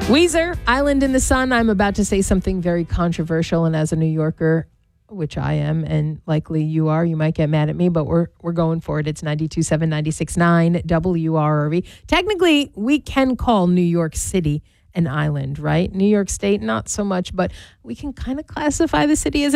Weezer, Island in the Sun. I'm about to say something very controversial, and as a New Yorker, which I am, and likely you are, you might get mad at me, but we're going for it. It's 92.7, 96.9 WRRV. Technically, we can call New York City an island, right? New York State, not so much, but we can kind of classify the city as